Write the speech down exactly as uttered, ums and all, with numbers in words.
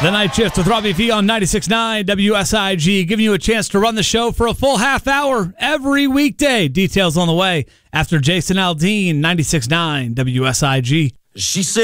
The Night Shift with Robbie V on ninety-six point nine W S I G, giving you a chance to run the show for a full half hour every weekday. Details on the way after Jason Aldean, ninety-six point nine W S I G. She said.